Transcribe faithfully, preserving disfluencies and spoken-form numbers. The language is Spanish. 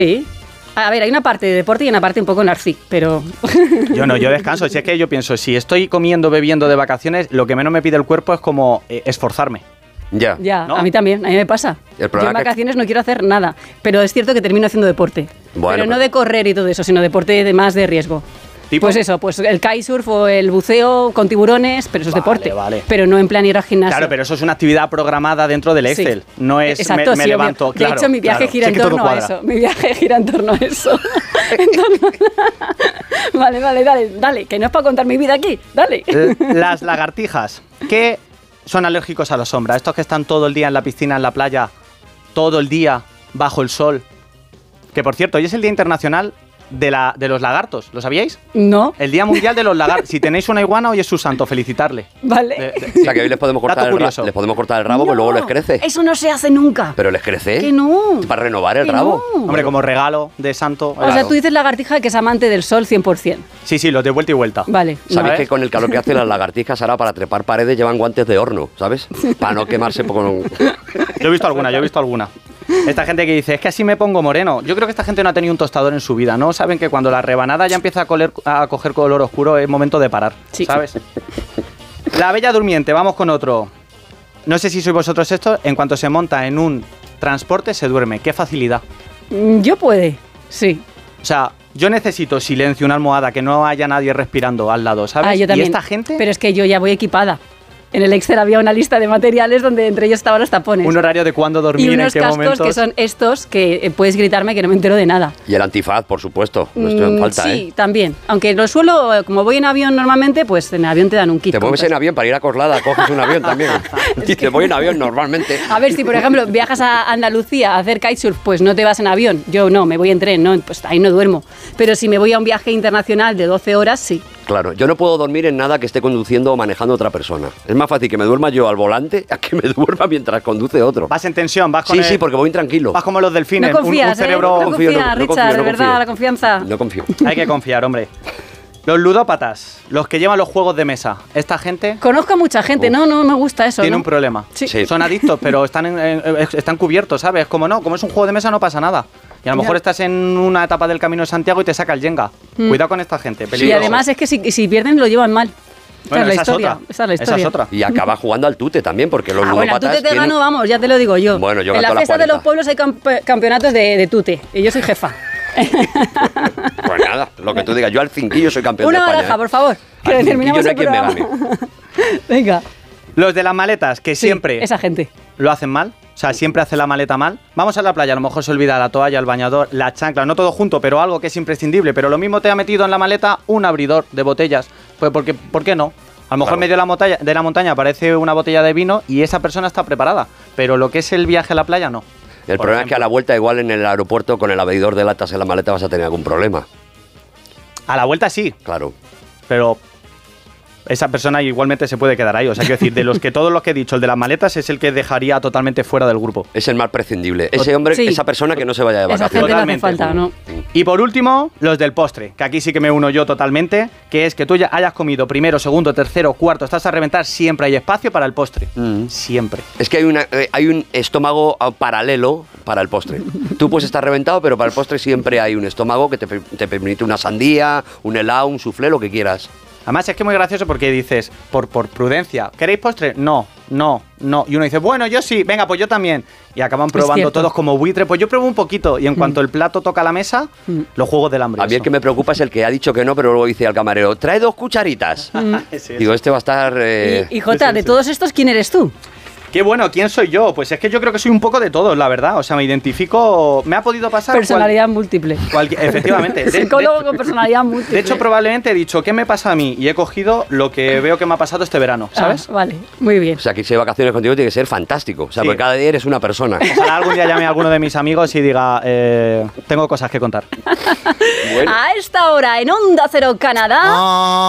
Sí. A ver, hay una parte de deporte y una parte un poco narcí, pero... Yo no, yo descanso. Si es que yo pienso, si estoy comiendo, bebiendo de vacaciones, lo que menos me pide el cuerpo es como eh, esforzarme. Ya. Ya, ¿no? A mí también, a mí me pasa. El Yo en vacaciones que... no quiero hacer nada, pero es cierto que termino haciendo deporte. Bueno, pero no pero... de correr y todo eso, sino deporte de más de riesgo. ¿Tipo? Pues eso, pues el kitesurf o el buceo con tiburones, pero eso es Vale, deporte. vale. Pero no en plan ir al gimnasio. Claro, pero eso es una actividad programada dentro del Excel. Sí. No es Exacto, me, me sí, levanto. obvio. Claro, de hecho, mi viaje claro. gira Sí en que todo torno a cuadra. eso. Mi viaje gira en torno a eso. En torno a- Vale, vale, dale, dale, que no es para contar mi vida aquí. Dale. L- Las lagartijas, que son alérgicos a la sombra. Estos que están todo el día en la piscina, en la playa, todo el día bajo el sol. Que por cierto, hoy es el Día Internacional de, la, de los Lagartos. ¿Lo sabíais? No, El Día Mundial de los Lagartos. Si tenéis una iguana, hoy es su santo, felicitarle. vale. De- de- O sea, que hoy les podemos cortar, Dato el, ra- curioso. les podemos cortar el rabo, No, que luego les crece. Eso no se hace nunca. Pero les crece. Que no. Para renovar el Que rabo. no. Hombre, como regalo de santo. O sea, tú dices lagartija que es amante del sol cien por ciento. Sí, sí, los de vuelta y vuelta. Vale. ¿Sabéis ¿Sabes? que con el calor que hacen las lagartijas ahora para trepar paredes llevan guantes de horno, ¿sabes? Para no quemarse poco. Yo he visto alguna, yo he visto alguna. Esta gente que dice, es que así me pongo moreno. Yo creo que esta gente no ha tenido un tostador en su vida, ¿no? Saben que cuando la rebanada ya empieza a, coler- a coger color oscuro es momento de parar, Sí. ¿sabes? La Bella Durmiente, vamos con otro. No sé si sois vosotros estos, en cuanto se monta en un transporte se duerme. ¡Qué facilidad! Mm, Yo puede, sí. O sea, yo necesito silencio, una almohada, que no haya nadie respirando al lado, ¿sabes? Ah, yo también. Y esta gente, Pero es que yo ya voy equipada. En el Excel había una lista de materiales donde entre ellos estaban los tapones. un horario de cuándo y dormir, en unos qué cascos momentos. que son estos que eh, puedes gritarme que no me entero de nada. Y el antifaz, por supuesto. No estoy en Mm, falta, sí, ¿eh? también. Aunque lo suelo, eh, como voy en avión normalmente, pues en avión te dan un kit. Te mueves compras. en avión para ir a Coslada, coges un avión también. Y te voy en avión normalmente. A ver, si por ejemplo viajas a Andalucía a hacer kitesurf, pues no te vas en avión. Yo no, me voy en tren, no, pues ahí no duermo. Pero si me voy a un viaje internacional de doce horas, sí. Claro, yo no puedo dormir en nada que esté conduciendo o manejando otra persona. Es más fácil que me duerma yo al volante a que me duerma mientras conduce otro. Vas en tensión, vas con Sí, el- sí, porque voy intranquilo. vas como los delfines, No un- confías, un, cerebro... ¿eh? No confío, confías, no- no Richard, confío, no de verdad, confío. la confianza. No confío. Hay que confiar, hombre. Los ludópatas, los que llevan los juegos de mesa. Esta gente Conozco a mucha gente, Uf. no, no me gusta eso. tiene ¿no? un problema. Sí. Sí. Son adictos, pero están, en- en- están cubiertos, ¿sabes? Como no, como es un juego de mesa no pasa nada. Y a lo Ya. mejor estás en una etapa del Camino de Santiago y te saca el Jenga. Mm. Cuidado con esta gente. Y peligroso. además es que si, si pierden lo llevan mal. Esta Bueno, es la esa historia. es otra. Esa es la Esa historia. es otra. Y acaba jugando al tute también, porque los Ah, bueno, tú ludópatas te, te tienen- gano, vamos, ya te lo digo yo. Bueno, yo en la gasto las fiesta de los cuarenta. pueblos hay campe- campeonatos de, de tute y yo soy jefa. Pues nada, lo que tú digas. Yo al cinquillo soy campeón Una de España. baraja, ¿eh? por favor, que Al terminamos cinquillo no el hay quien me programa. Venga. Los de las maletas, que Sí, siempre esa gente. lo hacen mal. O sea, siempre hace la maleta mal. Vamos a la playa, a lo mejor se olvida la toalla, el bañador, la chancla, no todo junto, pero algo que es imprescindible. Pero lo mismo te ha metido en la maleta un abridor de botellas. Pues porque, ¿por qué no? A lo mejor Claro. en medio de la, montaña, de la montaña aparece una botella de vino y esa persona está preparada. Pero lo que es el viaje a la playa, no. El Por problema es que a la ejemplo. vuelta, igual en el aeropuerto, con el abridor de latas en la maleta vas a tener algún problema. A la vuelta sí, Claro. pero esa persona igualmente se puede quedar ahí. O sea, quiero decir, de los que todos los que he dicho, el de las maletas es el que dejaría totalmente fuera del grupo. Es el más prescindible. Ese hombre, Sí. esa persona que no se vaya de Esa vacaciones. gente no hace Totalmente. falta, ¿no? Y por último, los del postre, que aquí sí que me uno yo totalmente, que es que tú ya hayas comido primero, segundo, tercero, cuarto, estás a reventar, siempre hay espacio para el postre. Mm. Siempre. Es que hay, una, eh, hay un estómago ah, paralelo para el postre. Tú puedes estar reventado, pero para el postre siempre hay un estómago que te, per- te permite una sandía, un helado, un soufflé, lo que quieras. Además es que es muy gracioso porque dices, por, por prudencia, ¿queréis postre? No, no, no. Y uno dice, bueno, yo sí, venga, pues yo también. Y acaban probando cierto. todos como buitre, pues yo pruebo un poquito. Y en cuanto el plato toca la mesa, Mm. los juegos del hambre. A mí el eso. que me preocupa es el que ha dicho que no, pero luego dice al camarero, trae dos cucharitas. Ese, Digo, ese. este va a estar... eh, Y, y Jota, sí, de sí. todos estos, ¿quién eres tú? Qué bueno, ¿quién soy yo? Pues es que yo creo que soy un poco de todos, la verdad. O sea, me identifico... Me ha podido pasar... cual- Personalidad múltiple. cualqui- efectivamente. De- de- Psicólogo con personalidad múltiple. De hecho, probablemente he dicho, ¿qué me pasa a mí? Y he cogido lo que veo que me ha pasado este verano, ¿sabes? Ah, vale, muy bien. O sea, que irse de vacaciones contigo tiene que ser fantástico. O sea, Sí. porque cada día eres una persona. Ojalá algún día llame a alguno de mis amigos y diga, eh, tengo cosas que contar. Bueno. A esta hora, en Onda Cero Canadá...